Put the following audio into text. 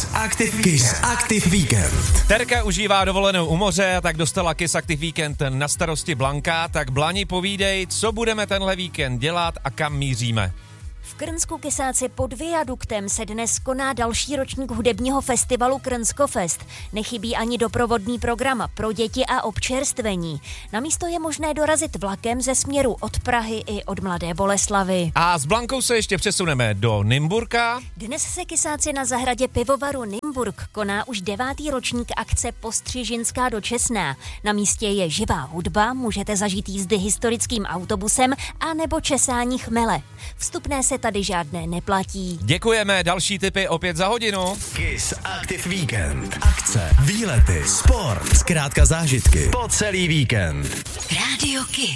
Kiss Active Weekend. Terka užívá dovolenou u moře, tak dostala Kiss Active Weekend na starosti Blanka. Tak Blani, povídej, co budeme tenhle víkend dělat a kam míříme? V Krnsku Kysáci pod viaduktem se dnes koná další ročník hudebního festivalu Krnskofest. Nechybí ani doprovodný program pro děti a občerstvení. Na místo je možné dorazit vlakem ze směru od Prahy i od Mladé Boleslavi. A s Blankou se ještě přesuneme do Nymburka. Dnes se Kysáci na zahradě pivovaru Nymburk koná už 9. ročník akce Postřižinská do Česná. Na místě je živá hudba, můžete zažít jízdy historickým autobusem a nebo česání chmele. Vstupné se tady žádné neplatí. Děkujeme, další tipy opět za hodinu. Kiss Active Weekend. Akce, výlety, sport, zkrátka zážitky po celý víkend. Radio Kiss.